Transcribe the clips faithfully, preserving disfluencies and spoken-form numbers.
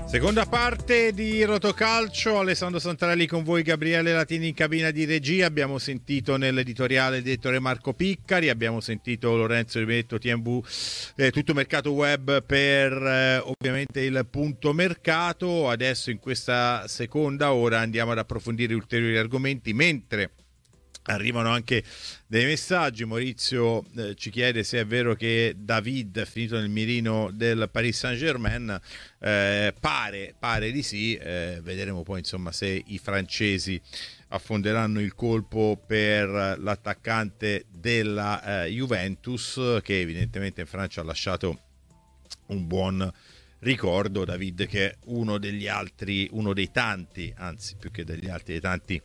Seconda parte di Rotocalcio, Alessandro Santarelli con voi, Gabriele Latini in cabina di regia. Abbiamo sentito nell'editoriale il direttore Marco Piccari, abbiamo sentito Lorenzo Rivetto, T M V, eh, tutto mercato web per eh, ovviamente il punto mercato. Adesso in questa seconda ora andiamo ad approfondire ulteriori argomenti, mentre arrivano anche dei messaggi. Maurizio eh, ci chiede se è vero che David è finito nel mirino del Paris Saint-Germain. Eh, pare, pare di sì, eh, vedremo poi insomma se i francesi affonderanno il colpo per l'attaccante della eh, Juventus, che evidentemente in Francia ha lasciato un buon ricordo. David, che è uno degli altri, uno dei tanti, anzi più che degli altri, dei tanti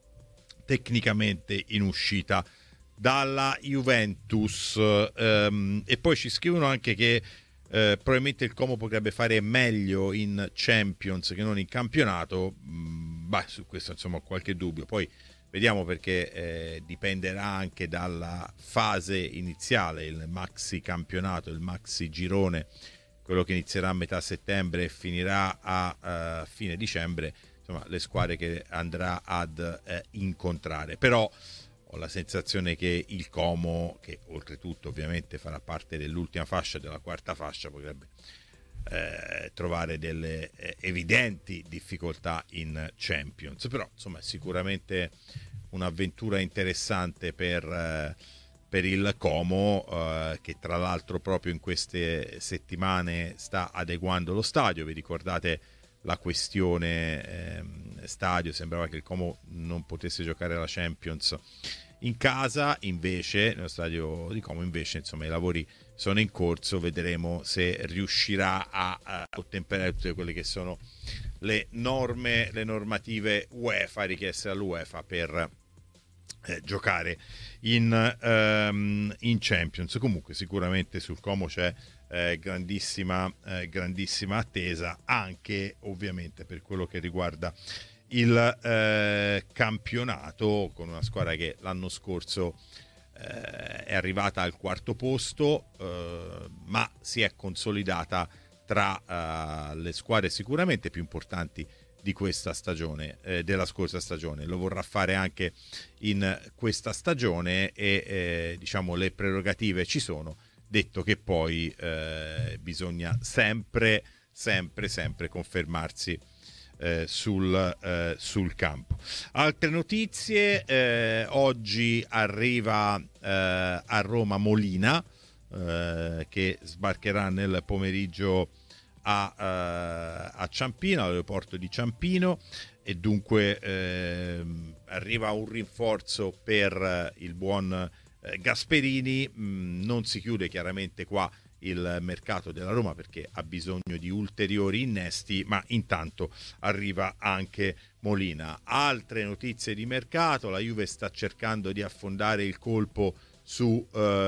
tecnicamente in uscita dalla Juventus. Um, e poi ci scrivono anche che eh, probabilmente il Como potrebbe fare meglio in Champions che non in campionato. Mm, beh, su questo insomma ho qualche dubbio, poi vediamo, perché eh, dipenderà anche dalla fase iniziale, il maxi campionato, il maxi girone, quello che inizierà a metà settembre e finirà a uh, fine dicembre, insomma le squadre che andrà ad eh, incontrare. Però ho la sensazione che il Como, che oltretutto ovviamente farà parte dell'ultima fascia, della quarta fascia, potrebbe eh, trovare delle eh, evidenti difficoltà in Champions. Però insomma è sicuramente un'avventura interessante per, eh, per il Como, eh, che tra l'altro proprio in queste settimane sta adeguando lo stadio. Vi ricordate la questione ehm, stadio? Sembrava che il Como non potesse giocare la Champions in casa, invece nello stadio di Como invece insomma i lavori sono in corso, vedremo se riuscirà a, a ottemperare tutte quelle che sono le norme, le normative UEFA richieste dall'UEFA per eh, giocare in, um, in Champions. Comunque sicuramente sul Como c'è Eh, grandissima, eh, grandissima attesa, anche ovviamente per quello che riguarda il eh, campionato, con una squadra che l'anno scorso eh, è arrivata al quarto posto, eh, ma si è consolidata tra eh, le squadre sicuramente più importanti di questa stagione, eh, della scorsa stagione. Lo vorrà fare anche in questa stagione e eh, diciamo le prerogative ci sono, detto che poi eh, bisogna sempre, sempre, sempre confermarsi eh, sul, eh, sul campo. Altre notizie, eh, oggi arriva eh, a Roma Molina, eh, che sbarcherà nel pomeriggio a, eh, a Ciampino, all'aeroporto di Ciampino, e dunque eh, arriva un rinforzo per il buon Gasperini. Mh, non si chiude chiaramente qua il mercato della Roma, perché ha bisogno di ulteriori innesti, ma intanto arriva anche Molina. Altre notizie di mercato: la Juve sta cercando di affondare il colpo su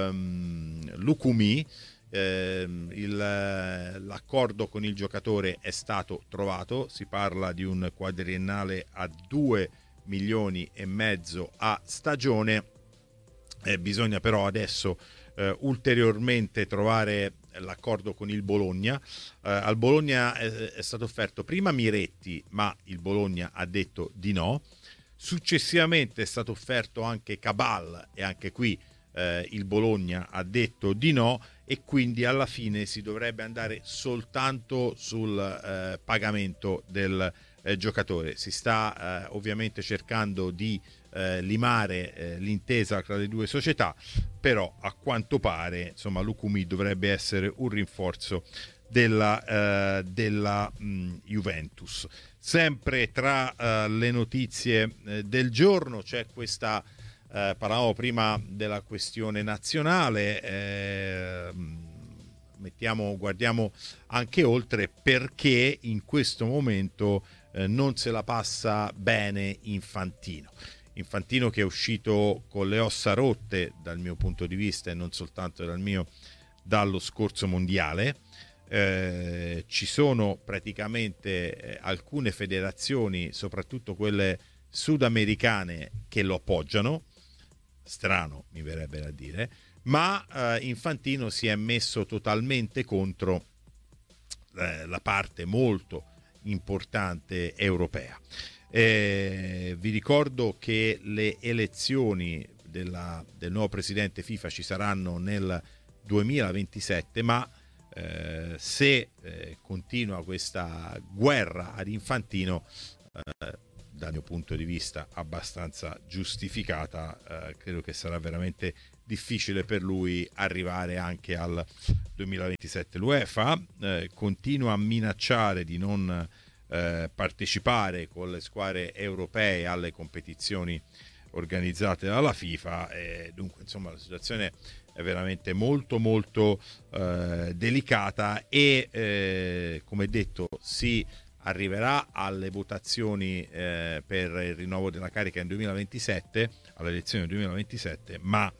um, Lukumi. Eh, il, l'accordo con il giocatore è stato trovato, si parla di un quadriennale a due milioni e mezzo a stagione. Eh, bisogna però adesso eh, ulteriormente trovare l'accordo con il Bologna. Eh, al Bologna è, è stato offerto prima Miretti, ma il Bologna ha detto di no. Successivamente è stato offerto anche Cabal, e anche qui eh, il Bologna ha detto di no, e quindi alla fine si dovrebbe andare soltanto sul eh, pagamento del eh, giocatore. Si sta eh, ovviamente cercando di Eh, limare eh, l'intesa tra le due società, però a quanto pare insomma Lukumi dovrebbe essere un rinforzo della, eh, della mh, Juventus. Sempre tra eh, le notizie eh, del giorno c'è questa, eh, parlavamo prima della questione nazionale, eh, mettiamo, guardiamo anche oltre, perché in questo momento eh, non se la passa bene Infantino. Infantino, che è uscito con le ossa rotte dal mio punto di vista, e non soltanto dal mio, dallo scorso mondiale. Eh, ci sono praticamente eh, alcune federazioni, soprattutto quelle sudamericane, che lo appoggiano. Strano, mi verrebbe da dire, ma eh, Infantino si è messo totalmente contro eh, la parte molto importante europea. Eh, vi ricordo che le elezioni della, del nuovo presidente FIFA ci saranno nel duemilaventisette, ma eh, se eh, continua questa guerra ad Infantino, eh, dal mio punto di vista abbastanza giustificata, eh, credo che sarà veramente difficile per lui arrivare anche al duemilaventisette. L'UEFA eh, continua a minacciare di non eh, partecipare con le squadre europee alle competizioni organizzate dalla FIFA, e dunque insomma la situazione è veramente molto molto eh, delicata e eh, come detto si arriverà alle votazioni eh, per il rinnovo della carica nel duemilaventisette, alle elezioni del duemilaventisette, ma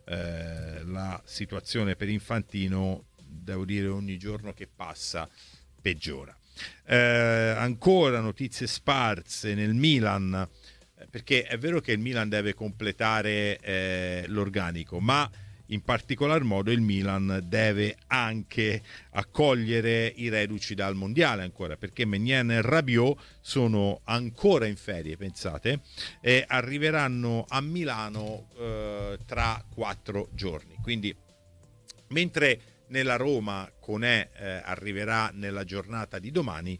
eh, la situazione per Infantino, devo dire, ogni giorno che passa peggiora. Eh, ancora notizie sparse nel Milan, perché è vero che il Milan deve completare eh, l'organico, ma in particolar modo il Milan deve anche accogliere i reduci dal mondiale ancora, perché Maignan e Rabiot sono ancora in ferie, pensate, e arriveranno a Milano eh, tra quattro giorni. Quindi mentre nella Roma Koné eh, arriverà nella giornata di domani,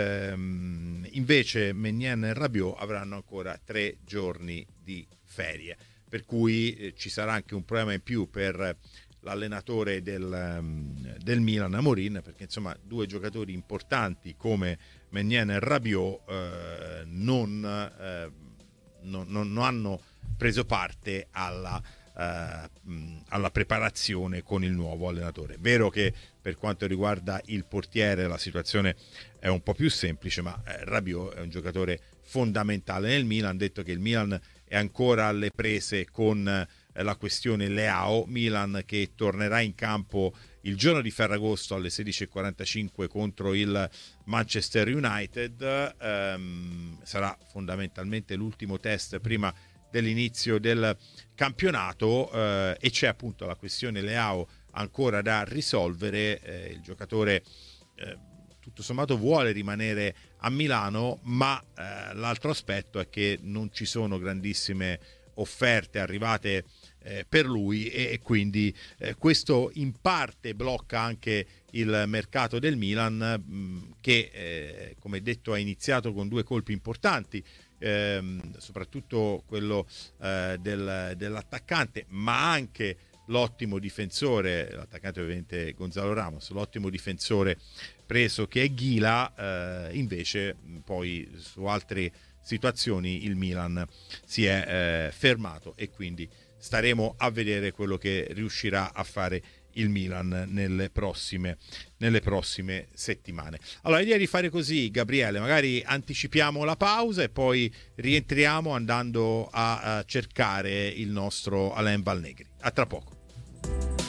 ehm, invece Maignan e Rabiot avranno ancora tre giorni di ferie, per cui eh, ci sarà anche un problema in più per l'allenatore del, um, del Milan, Amorim, perché insomma due giocatori importanti come Maignan e Rabiot eh, non, eh, non, non hanno preso parte alla Uh, alla preparazione con il nuovo allenatore. Vero che per quanto riguarda il portiere la situazione è un po' più semplice, ma eh, Rabiot è un giocatore fondamentale nel Milan. Detto che il Milan è ancora alle prese con eh, la questione Leao, Milan che tornerà in campo il giorno di Ferragosto alle sedici e quarantacinque contro il Manchester United. Um, sarà fondamentalmente l'ultimo test prima dell'inizio del campionato eh, e c'è appunto la questione Leao ancora da risolvere. Eh, il giocatore eh, tutto sommato vuole rimanere a Milano, ma eh, l'altro aspetto è che non ci sono grandissime offerte arrivate eh, per lui e, e quindi eh, questo in parte blocca anche il mercato del Milan, mh, che eh, come detto ha iniziato con due colpi importanti, ehm, soprattutto quello eh, del, dell'attaccante, ma anche l'ottimo difensore, l'attaccante ovviamente Gonzalo Ramos, l'ottimo difensore preso che è Ghila. Eh, invece poi su altre situazioni il Milan si è eh, fermato e quindi staremo a vedere quello che riuscirà a fare il Milan nelle prossime, nelle prossime settimane. Allora, l'idea è di fare così, Gabriele, magari anticipiamo la pausa e poi rientriamo andando a, a cercare il nostro Alain Valnegri. A tra poco.